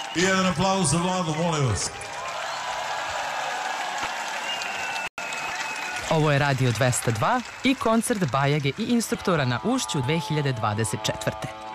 I jedan aplauz za Vladu, molim vas. Ovo je Radio 202 i koncert Bajage i instruktora na Ušću 2024.